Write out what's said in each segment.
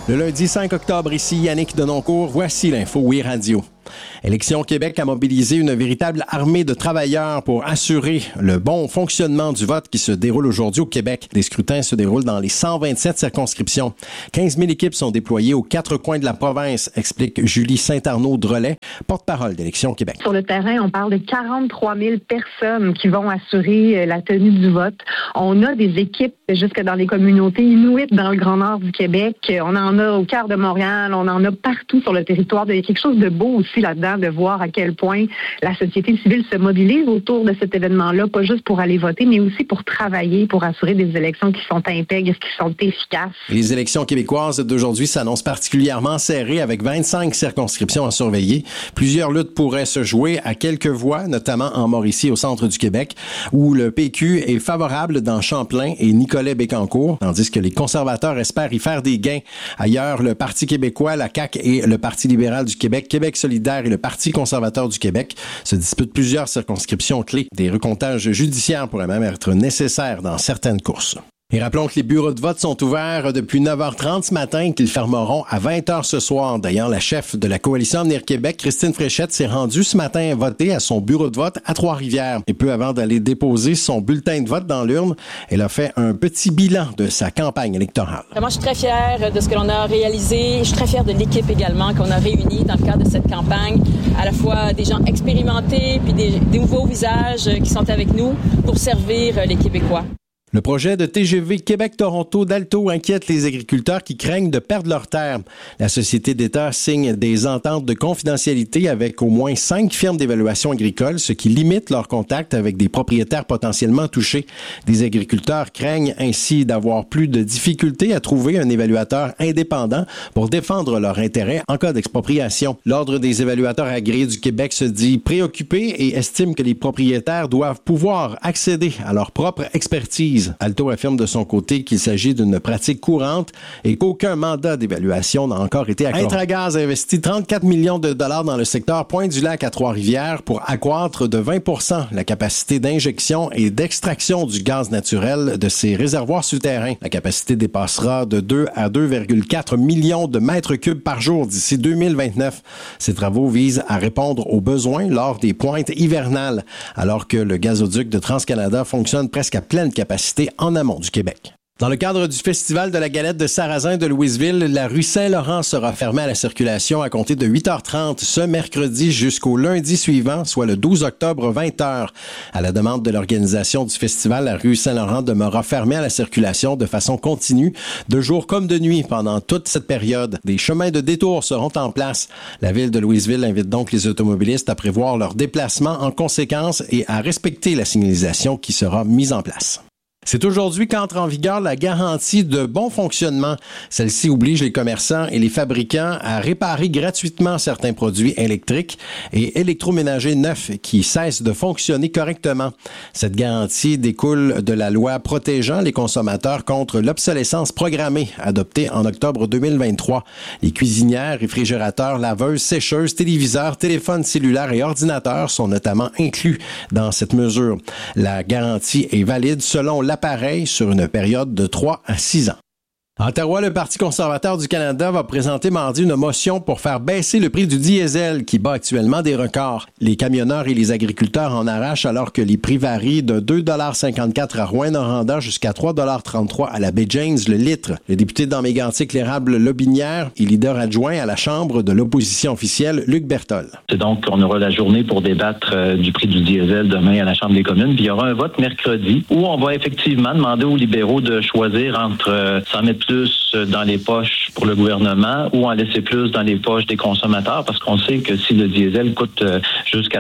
Le lundi 5 octobre, ici Yannick Denoncourt, voici l'info Oui Radio. Élections Québec a mobilisé une véritable armée de travailleurs pour assurer le bon fonctionnement du vote qui se déroule aujourd'hui au Québec. Les scrutins se déroulent dans les 127 circonscriptions. 15 000 équipes sont déployées aux 4 coins de la province, explique Julie Saint-Arnaud-Drolet, porte-parole d'Élections Québec. Sur le terrain, on parle de 43 000 personnes qui vont assurer la tenue du vote. On a des équipes jusque dans les communautés inuites dans le Grand Nord du Québec. On en a au cœur de Montréal, on en a partout sur le territoire. Il y a quelque chose de beau aussi là-dedans, de voir à quel point la société civile se mobilise autour de cet événement-là, pas juste pour aller voter, mais aussi pour travailler, pour assurer des élections qui sont intègres, qui sont efficaces. Les élections québécoises d'aujourd'hui s'annoncent particulièrement serrées avec 25 circonscriptions à surveiller. Plusieurs luttes pourraient se jouer à quelques voix, notamment en Mauricie, au centre du Québec, où le PQ est favorable dans Champlain et Nicolet-Bécancour, tandis que les conservateurs espèrent y faire des gains. Ailleurs, le Parti québécois, la CAQ et le Parti libéral du Québec, Québec solidaire et le Parti conservateur du Québec se disputent plusieurs circonscriptions clés. Des recomptages judiciaires pourraient même être nécessaires dans certaines courses. Et rappelons que les bureaux de vote sont ouverts depuis 9h30 ce matin et qu'ils fermeront à 20h ce soir. D'ailleurs, la chef de la Coalition Avenir Québec, Christine Fréchette, s'est rendue ce matin voter à son bureau de vote à Trois-Rivières. Et peu avant d'aller déposer son bulletin de vote dans l'urne, elle a fait un petit bilan de sa campagne électorale. Moi, je suis très fière de ce que l'on a réalisé. Je suis très fière de l'équipe également qu'on a réunie dans le cadre de cette campagne. À la fois des gens expérimentés puis des nouveaux visages qui sont avec nous pour servir les Québécois. Le projet de TGV Québec-Toronto d'Alto inquiète les agriculteurs qui craignent de perdre leurs terres. La société d'État signe des ententes de confidentialité avec au moins 5 firmes d'évaluation agricole, ce qui limite leur contact avec des propriétaires potentiellement touchés. Des agriculteurs craignent ainsi d'avoir plus de difficultés à trouver un évaluateur indépendant pour défendre leurs intérêts en cas d'expropriation. L'Ordre des évaluateurs agréés du Québec se dit préoccupé et estime que les propriétaires doivent pouvoir accéder à leur propre expertise. Alto affirme de son côté qu'il s'agit d'une pratique courante et qu'aucun mandat d'évaluation n'a encore été accordé. Intragaz a investi 34 millions de dollars dans le secteur Pointe-du-Lac à Trois-Rivières pour accroître de 20% la capacité d'injection et d'extraction du gaz naturel de ses réservoirs souterrains. La capacité dépassera de 2 à 2,4 millions de mètres cubes par jour d'ici 2029. Ces travaux visent à répondre aux besoins lors des pointes hivernales, alors que le gazoduc de TransCanada fonctionne presque à pleine capacité en amont du Québec. Dans le cadre du Festival de la galette de sarrasin de Louisville, la rue Saint-Laurent sera fermée à la circulation à compter de 8h30 ce mercredi jusqu'au lundi suivant, soit le 12 octobre 20h. À la demande de l'organisation du festival, la rue Saint-Laurent demeurera fermée à la circulation de façon continue, de jour comme de nuit pendant toute cette période. Des chemins de détour seront en place. La ville de Louisville invite donc les automobilistes à prévoir leur déplacement en conséquence et à respecter la signalisation qui sera mise en place. C'est aujourd'hui qu'entre en vigueur la garantie de bon fonctionnement. Celle-ci oblige les commerçants et les fabricants à réparer gratuitement certains produits électriques et électroménagers neufs qui cessent de fonctionner correctement. Cette garantie découle de la loi protégeant les consommateurs contre l'obsolescence programmée, adoptée en octobre 2023. Les cuisinières, réfrigérateurs, laveuses, sécheuses, téléviseurs, téléphones cellulaires et ordinateurs sont notamment inclus dans cette mesure. La garantie est valide selon l'appareil sur une période de 3 à 6 ans. À Ottawa, le Parti conservateur du Canada va présenter mardi une motion pour faire baisser le prix du diesel qui bat actuellement des records. Les camionneurs et les agriculteurs en arrachent alors que les prix varient de 2,54 $ à Rouyn-Noranda jusqu'à 3,33 $ à la Baie James le litre. Le député dans Mégantic-l'Érable Lobinière et leader adjoint à la Chambre de l'opposition officielle, Luc Berthold. C'est donc, on aura la journée pour débattre du prix du diesel demain à la Chambre des communes. Puis il y aura un vote mercredi où on va effectivement demander aux libéraux de choisir entre s'en mettre plus dans les poches pour le gouvernement ou en laisser plus dans les poches des consommateurs, parce qu'on sait que si le diesel coûte jusqu'à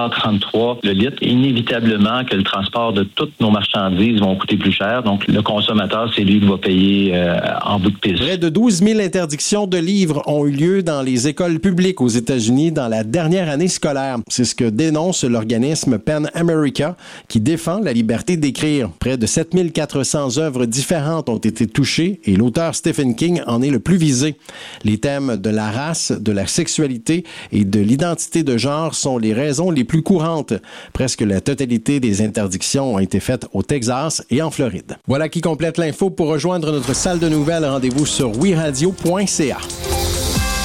3,33 $ le litre, inévitablement que le transport de toutes nos marchandises vont coûter plus cher. Donc, le consommateur, c'est lui qui va payer en bout de piste. Près de 12 000 interdictions de livres ont eu lieu dans les écoles publiques aux États-Unis dans la dernière année scolaire. C'est ce que dénonce l'organisme PEN America, qui défend la liberté d'écrire. Près de 7 400 œuvres différentes ont été touchées et et l'auteur Stephen King en est le plus visé. Les thèmes de la race, de la sexualité et de l'identité de genre sont les raisons les plus courantes. Presque la totalité des interdictions ont été faites au Texas et en Floride. Voilà qui complète l'info. Pour rejoindre notre salle de nouvelles, rendez-vous sur weradio.ca.